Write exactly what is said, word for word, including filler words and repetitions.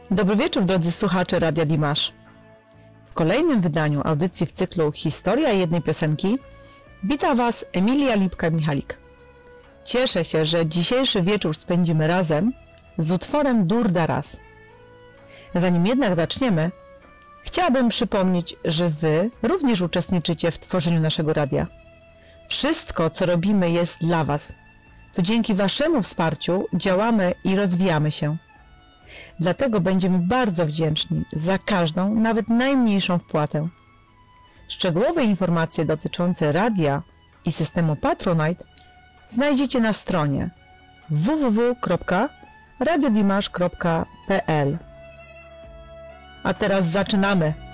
Dobry wieczór, drodzy słuchacze Radia Dimash. W kolejnym wydaniu audycji w cyklu Historia jednej piosenki wita Was Emilia Lipka-Michalik. Cieszę się, że dzisiejszy wieczór spędzimy razem z utworem Durda Raz. Zanim jednak zaczniemy, chciałabym przypomnieć, że Wy również uczestniczycie w tworzeniu naszego radia. Wszystko, co robimy, jest dla Was. To dzięki Waszemu wsparciu działamy i rozwijamy się. Dlatego będziemy bardzo wdzięczni za każdą, nawet najmniejszą wpłatę. Szczegółowe informacje dotyczące radia i systemu Patronite znajdziecie na stronie w w w kropka radio dimash kropka p l. A teraz zaczynamy!